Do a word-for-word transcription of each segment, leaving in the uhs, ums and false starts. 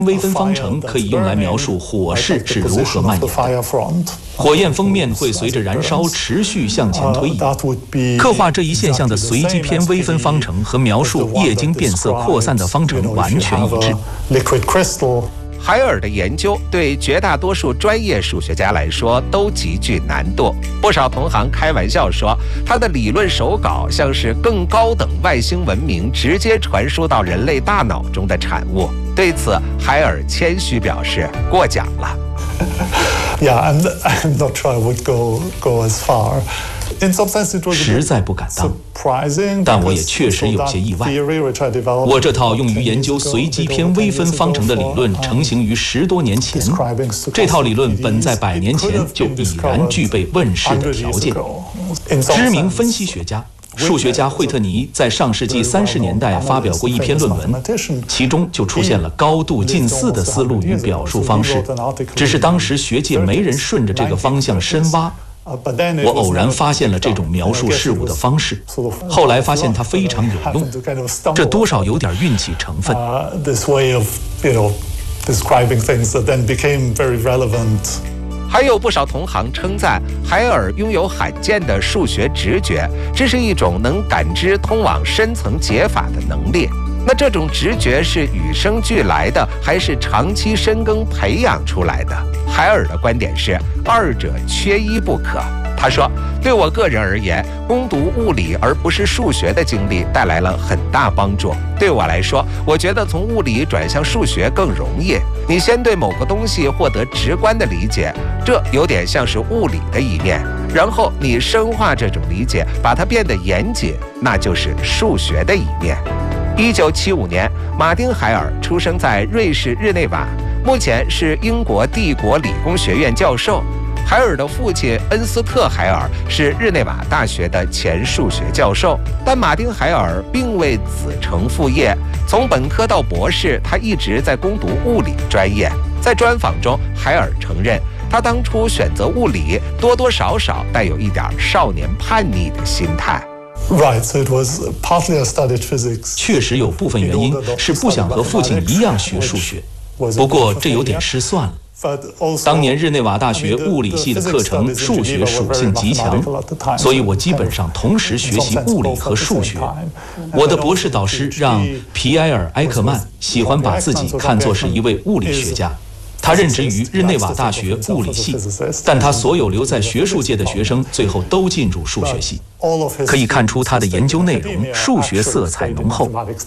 微分方程可以用来描述火势是如何蔓延的。火焰封面会随着燃烧持续向前推移。刻画这一现象的随机偏微分方程和描述液晶变色扩散的方程完全一致。 海尔的研究对绝大多数专业数学家来说都极具难度，不少同行开玩笑说，他的理论手稿像是更高等外星文明直接传输到人类大脑中的产物。对此，海尔谦虚表示过奖了。 Yeah, I'm, I'm not sure I would go go as far. 实在不敢当，但我也确实有些意外。我这套用于研究随机偏微分方程的理论成型于十多年前，这套理论本在百年前就已然具备问世的条件。知名分析学家、数学家惠特尼在上世纪三十年代发表过一篇论文，其中就出现了高度近似的思路与表述方式，只是当时学界没人顺着这个方向深挖。我偶然发现了这种描述事物的方式，后来发现它非常有用，这多少有点运气成分。 还有不少同行称赞海尔拥有罕见的数学直觉，这是一种能感知通往深层解法的能力。那这种直觉是与生俱来的，还是长期深耕培养出来的？海尔的观点是，二者缺一不可。他说，对我个人而言，攻读物理而不是数学的经历带来了很大帮助。对我来说，我觉得从物理转向数学更容易。你先对某个东西获得直观的理解，这有点像是物理的一面，然后你深化这种理解，把它变得严谨，那就是数学的一面。一九七五年，马丁·海尔出生在瑞士日内瓦，目前是英国帝国理工学院教授。海尔的父亲恩斯特·海尔是日内瓦大学的前数学教授，但马丁·海尔并未子承父业，从本科到博士，他一直在攻读物理专业。在专访中，海尔承认，他当初选择物理多多少少带有一点少年叛逆的心态。 Right, so it was partly I studied physics. 确实有部分原因是不想和父亲一样学数学，不过这有点失算了。当年日内瓦大学物理系的课程数学属性极强，所以我基本上同时学习物理和数学。我的博士导师让皮埃尔·埃克曼喜欢把自己看作是一位物理学家。他任职于日内瓦大学物理系，但他所有留在学术界的学生最后都进入数学系，可以看出他的研究内容数学色彩浓厚。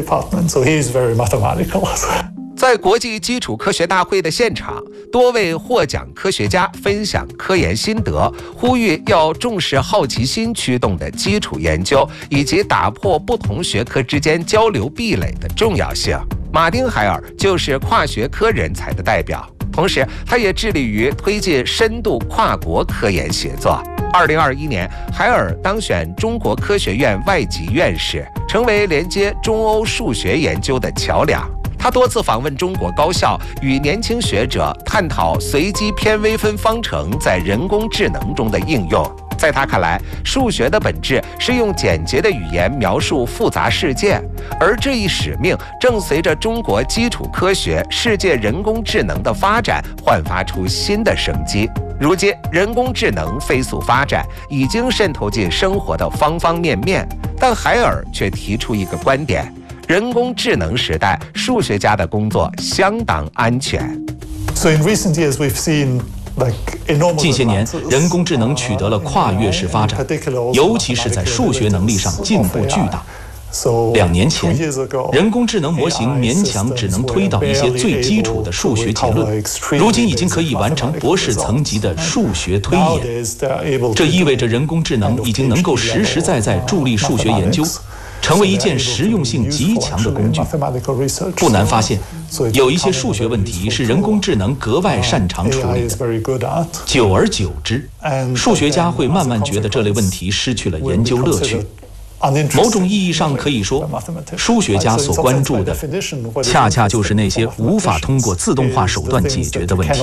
在国际基础科学大会的现场，多位获奖科学家分享科研心得，呼吁要重视好奇心驱动的基础研究，以及打破不同学科之间交流壁垒的重要性。马丁·海尔就是跨学科人才的代表，同时他也致力于推进深度跨国科研协作。二零二一年，海尔当选中国科学院外籍院士，成为连接中欧数学研究的桥梁。他多次访问中国高校，与年轻学者探讨随机偏微分方程在人工智能中的应用。在他看来，数学的本质是用简洁的语言描述复杂事件，而这一使命正随着中国基础科学、世界人工智能的发展焕发出新的生机。如今，人工智能飞速发展，已经渗透进生活的方方面面，但海尔却提出一个观点：人工智能时代，数学家的工作相当安全。 So in recent years, we've seen like 近些年，人工智能取得了跨越式发展，尤其是在数学能力上进步巨大。两年前，人工智能模型勉强只能推导一些最基础的数学结论，如今已经可以完成博士层级的数学推演。这意味着人工智能已经能够实实在在助力数学研究，成为一件实用性极强的工具。不难发现，有一些数学问题是人工智能格外擅长处理的。久而久之，数学家会慢慢觉得这类问题失去了研究乐趣。某种意义上可以说，数学家所关注的恰恰就是那些无法通过自动化手段解决的问题，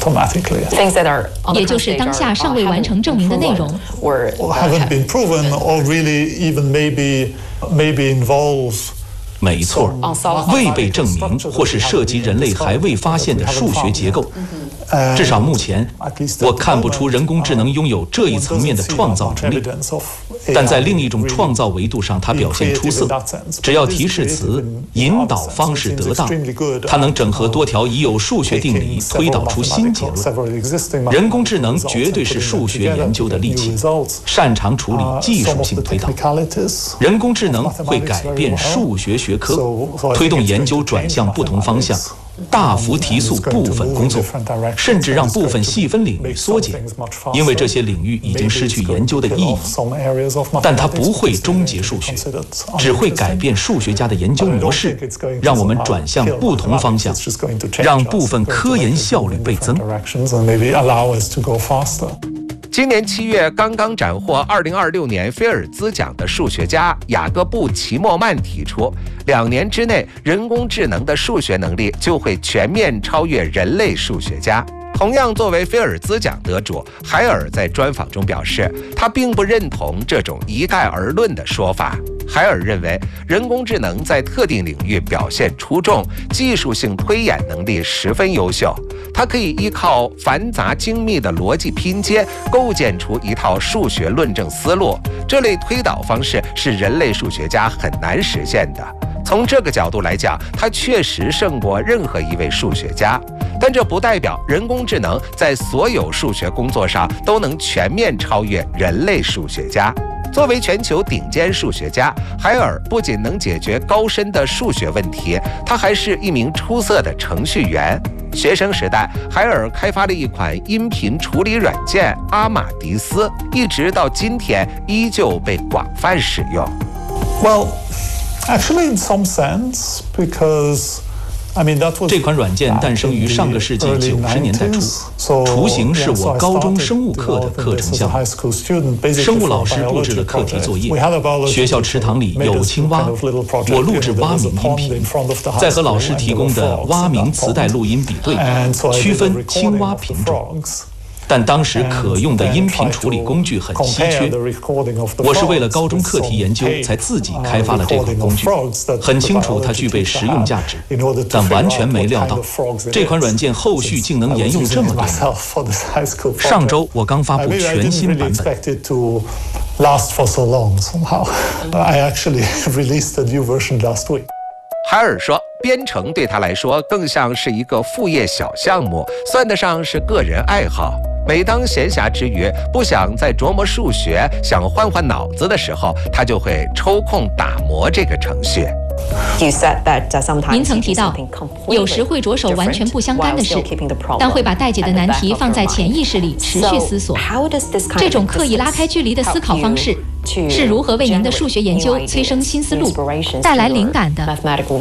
也就是当下尚未完成证明的内容。 haven't been proven or really even maybe maybe involve 没错，未被证明或是涉及人类还未发现的数学结构。至少目前，我看不出人工智能拥有这一层面的创造能力。但在另一种创造维度上，它表现出色。只要提示词、引导方式得当，它能整合多条已有数学定理，推导出新结论。人工智能绝对是数学研究的利器，擅长处理技术性推导。人工智能会改变数学学科，推动研究转向不同方向。大幅提速部分工作，甚至让部分细分领域缩减，因为这些领域已经失去研究的意义。但它不会终结数学，只会改变数学家的研究模式，让我们转向不同方向，让部分科研效率倍增。 今年七月刚刚斩获二零二六年菲尔兹奖的数学家雅各布·齐默曼提出，两年之内，人工智能的数学能力就会全面超越人类数学家。同样作为菲尔兹奖得主，海尔在专访中表示，他并不认同这种一概而论的说法。海尔认为，人工智能在特定领域表现出众，技术性推演能力十分优秀。它可以依靠繁杂精密的逻辑拼接，构建出一套数学论证思路。这类推导方式是人类数学家很难实现的。从这个角度来讲，它确实胜过任何一位数学家。但这不代表人工智能在所有数学工作上都能全面超越人类数学家。作为全球顶尖数学家，海尔不仅能解决高深的数学问题，他还是一名出色的程序员。学生时代，海尔开发了一款音频处理软件阿玛迪斯，一直到今天依旧被广泛使用。 Well, actually, in some sense, because 这款软件诞生于上个世纪九十年代初，雏形是我高中生物课的课程项目。生物老师布置了课题作业，学校池塘里有青蛙，我录制蛙鸣音频，再和老师提供的蛙鸣磁带录音比对，区分青蛙品种。但当时可用的音频处理工具很稀缺，我是为了高中课题研究才自己开发了这款工具。很清楚它具备实用价值，但完全没料到这款软件后续竟能沿用这么多年。上周我刚发布全新版本。 海尔说，编程对他来说更像是一个副业小项目，算得上是个人爱好。每当闲暇之余，不想再琢磨数学，想换换脑子的时候，他就会抽空打磨这个程序。 您曾提到，有时会着手完全不相干的事，但会把待解的难题放在潜意识里持续思索。这种刻意拉开距离的思考方式，是如何为您的数学研究催生新思路、带来灵感的？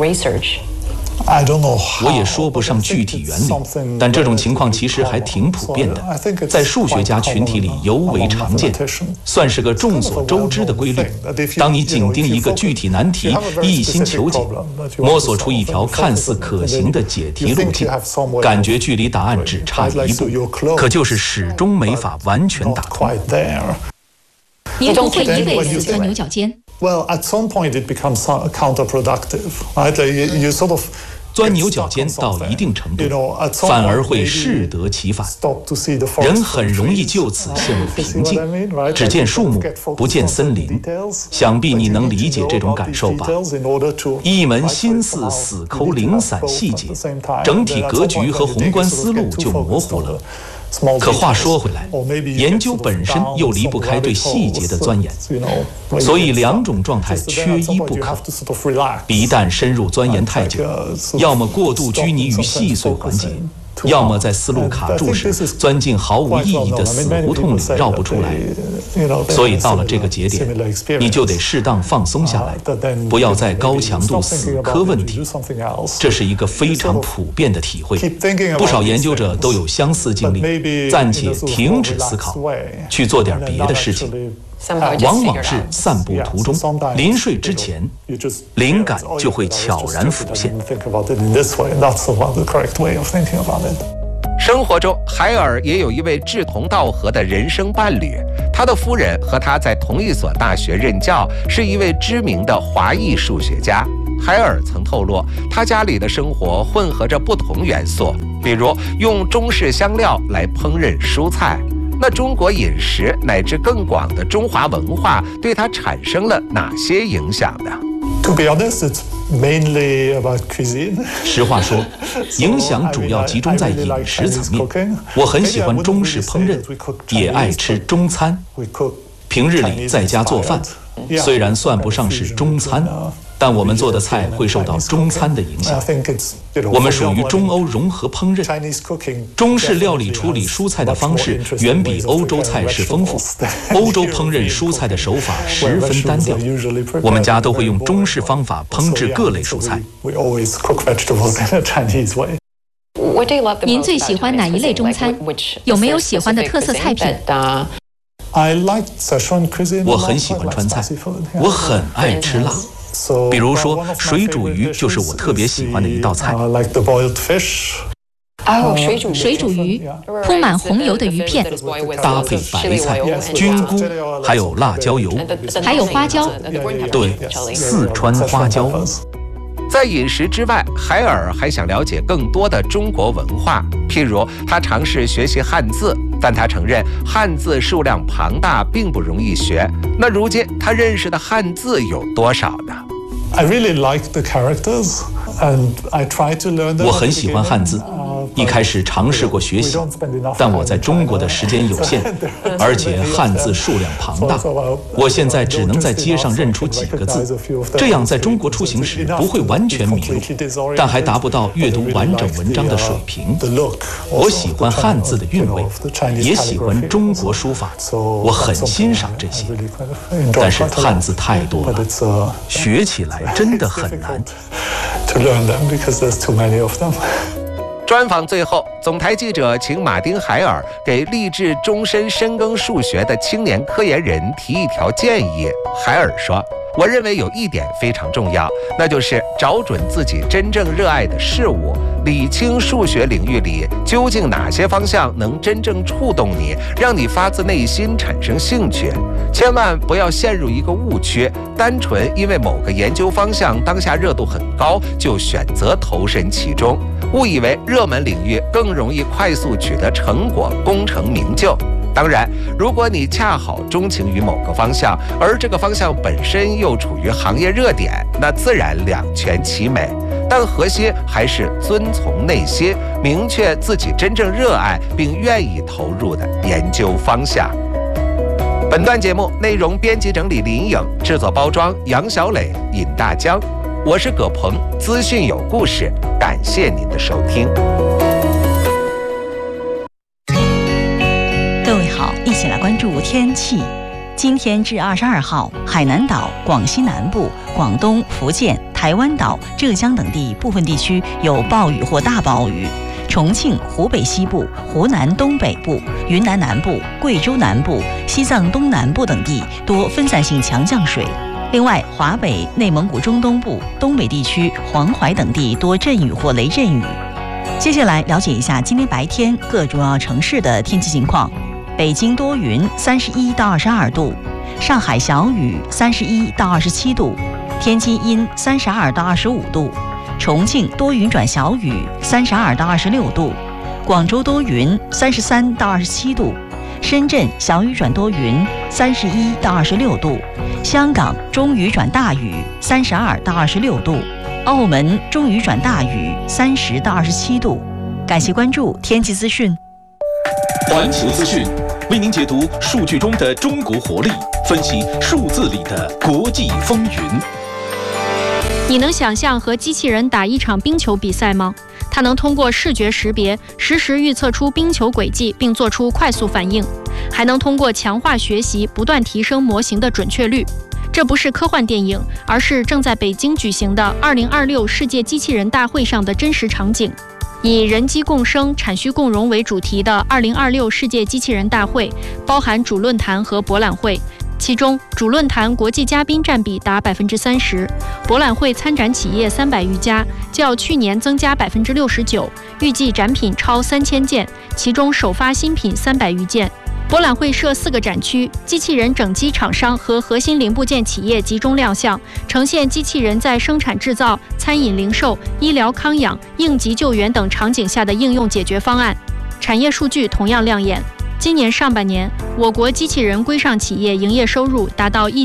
我也说不上具体原理，但这种情况其实还挺普遍的，在数学家群体里尤为常见，算是个众所周知的规律。当你紧盯一个具体难题，一心求解，摸索出一条看似可行的解题路径，感觉距离答案只差一步，可就是始终没法完全打通。 您不会一辈子钻牛角尖。 Well, at some point it becomes counterproductive, right? You sort of 钻牛角尖到一定程度，反而会适得其反。人很容易就此陷入瓶颈，只见树木，不见森林。想必你能理解这种感受吧？一门心思死抠零散细节，整体格局和宏观思路就模糊了。可话说回来，研究本身又离不开对细节的钻研，所以两种状态缺一不可。一旦深入钻研太久，要么过度拘泥于细碎环节，要么在思路卡住时钻进毫无意义的死胡同里绕不出来。所以到了这个节点，你就得适当放松下来，不要再高强度死磕问题。这是一个非常普遍的体会，不少研究者都有相似经历，暂且停止思考，去做点别的事情。往往是散步途中、临睡之前，灵感就会悄然浮现。 生活中，海尔也有一位志同道合的人生伴侣，他的夫人和他在同一所大学任教，是一位知名的华裔数学家。 海尔曾透露，他家里的生活混合着不同元素，比如用中式香料来烹饪蔬菜。那中国饮食乃至更广的中华文化对他产生了哪些影响呢？ To be honest, it's mainly about cuisine. 实话说，影响主要集中在饮食层面。我很喜欢中式烹饪，也爱吃中餐。平日里在家做饭，虽然算不上是中餐，但我们做的菜会受到中餐的影响。我们属于中欧融合烹饪，中式料理处理蔬菜的方式远比欧洲菜式丰富。欧洲烹饪蔬菜的手法十分单调，我们家都会用中式方法烹制各类蔬菜。 您最喜欢哪一类中餐？有没有喜欢的特色菜品？ 我很喜欢川菜，我很爱吃辣。比如说，水煮鱼就是我特别喜欢的一道菜。 水煮鱼，铺满红油的鱼片， 搭配白菜、菌菇，还有辣椒油， 还有花椒。 对，四川花椒。 在饮食之外，海尔还想了解更多的中国文化。譬如，他尝试学习汉字，但他承认汉字数量庞大，并不容易学。那如今他认识的汉字有多少呢？ I really like the characters, and I try to learn them. 我很喜欢汉字，一开始尝试过学习，但我在中国的时间有限，而且汉字数量庞大，我现在只能在街上认出几个字，这样在中国出行时不会完全迷路，但还达不到阅读完整文章的水平。我喜欢汉字的韵味，也喜欢中国书法，我很欣赏这些。但是汉字太多了，学起来 真的很难。 专访最后，总台记者请马丁·海尔给立志终身深耕数学的青年科研人提一条建议。海尔说：“我认为有一点非常重要，那就是找准自己真正热爱的事物，理清数学领域里究竟哪些方向能真正触动你，让你发自内心产生兴趣。千万不要陷入一个误区，单纯因为某个研究方向当下热度很高，就选择投身其中，误以为热门领域更容易快速取得成果，功成名就。” 当然，如果你恰好钟情于某个方向，而这个方向本身又处于行业热点，那自然两全其美。但核心还是遵从内心，明确自己真正热爱并愿意投入的研究方向。本段节目内容编辑整理林颖，制作包装杨小磊、尹大江，我是葛鹏，资讯有故事，感谢您的收听。 各位好，一起来关注天气。今天至二十二号，海南岛、广西南部、广东、福建、台湾岛、浙江等地部分地区有暴雨或大暴雨；重庆、湖北西部、湖南东北部、云南南部、贵州南部、西藏东南部等地多分散性强降水。另外，华北、内蒙古中东部、东北地区、黄淮等地多阵雨或雷阵雨。接下来了解一下今天白天各主要城市的天气情况。 北京多云，三十一到二十二度；上海小雨，三十一到二十七度；天津阴，三十二到二十五度；重庆多云转小雨，三十二到二十六度；广州多云，三十三到二十七度；深圳小雨转多云，三十一到二十六度；香港中雨转大雨，三十二到二十六度；澳门中雨转大雨，三十到二十七度。感谢关注天气资讯。 环球资讯为您解读数据中的中国活力，分析数字里的国际风云。 你能想象和机器人打一场冰球比赛吗？它能通过视觉识别，实时预测出冰球轨迹，并做出快速反应，还能通过强化学习，不断提升模型的准确率。这不是科幻电影，而是正在北京举行的二零二六世界机器人大会上的真实场景。 以人机共生、产需共荣为主题的二零二六世界机器人大会，包含主论坛和博览会。其中，主论坛国际嘉宾占比达百分之三十，博览会参展企业三百余家，较去年增加百分之六十九，预计展品超三千件，其中首发新品三百余件。 博览会设四个展区，机器人整机厂商和核心零部件企业集中亮相，呈现机器人在生产制造、餐饮零售、医疗康养、应急救援等场景下的应用解决方案。产业数据同样亮眼。今年上半年，我国机器人规上企业营业收入达到一